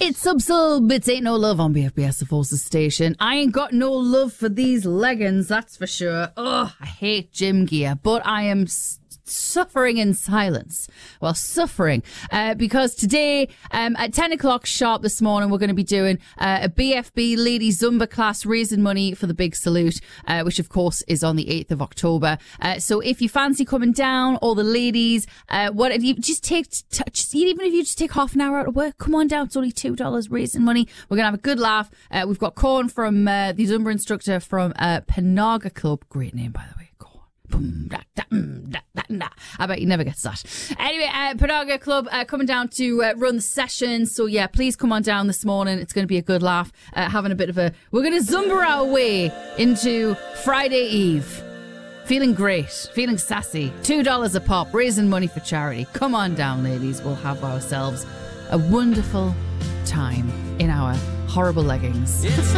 It's Sub. It's Ain't No Love on BFBS, the Forces station. I ain't got no love for these leggings, that's for sure. Ugh, I hate gym gear, but I am suffering in silence. Well, suffering because today at 10 o'clock sharp this morning, we're going to be doing a BFB Lady Zumba class raising money for the Big Salute, which of course is on the 8th of October. So if you fancy coming down, all the ladies, what you just take, even if you just take half an hour out of work, come on down. It's only $2 raising money. We're going to have a good laugh. We've got Corn from the Zumba instructor from Panaga Club. Great name, by the way. Boom, da, da, da, da, da. I bet he never gets that. Anyway, Panaga Club coming down to run the session. So yeah, please come on down this morning. It's going to be a good laugh. Having a bit of we're going to Zumba our way into Friday Eve. Feeling great, feeling sassy. $2 a pop, raising money for charity. Come on down, ladies. We'll have ourselves a wonderful time in our horrible leggings.